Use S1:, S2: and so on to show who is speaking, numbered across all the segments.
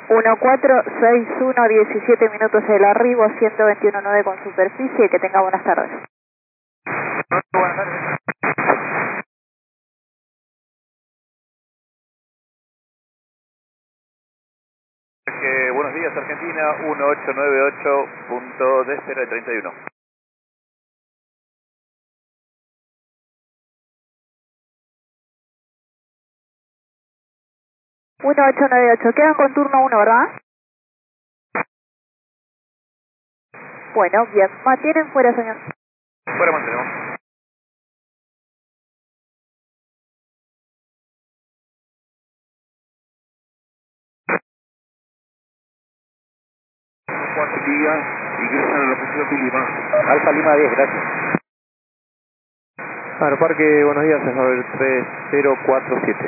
S1: 1461, 17 minutos el arribo, 121.9 con superficie, que tenga buenas tardes.
S2: Buenas tardes. Buenos días, Argentina, 1898.D031.
S1: 1898, quedan con turno 1, ¿verdad? Bueno, bien, mantienen fuera, señor.
S2: Fuera mantenemos.
S3: Buen día, ingresan a la oficina Lima.
S2: Alfa Lima 10, gracias.
S4: Aeroparque, buenos días, señor 3047.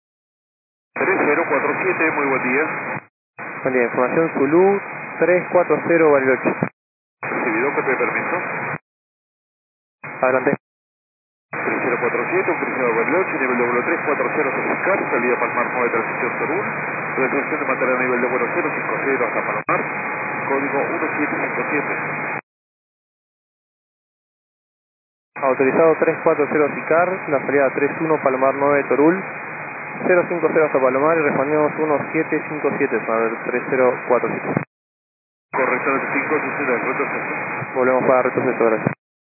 S3: 3047, muy buen día.
S4: Buen día, información Zulu 340 Bariloche.
S3: Recibido, copia de permiso.
S4: Adelante.
S3: 3047, autorizado Bariloche, nivel de vuelo 340 Soficar, salida Palmar 9, transición Torún. Recepción de materia a nivel de vuelo 050 hasta Palmar, código 1757.
S4: Autorizado 340 Sicar, la salida 31 Palomar 9 Torul, 050 hasta Palomar y respondemos 1757, señor 3047.
S3: Correcto, 5 sucede el retroceso.
S4: Volvemos para retroceso, gracias.